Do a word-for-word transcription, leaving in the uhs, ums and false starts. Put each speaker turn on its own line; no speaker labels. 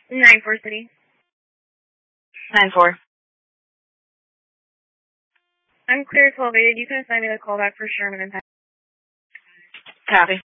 nine four City.
nine four.
I'm clear twelve eight. You can assign me the call back for Sherman and Pat.
Copy.